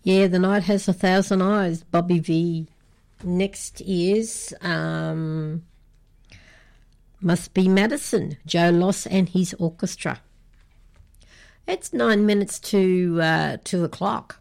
Yeah, The Night Has a Thousand Eyes, Bobby V. Next is Must Be Madison, Joe Loss and his orchestra. It's 9 minutes to 2 o'clock.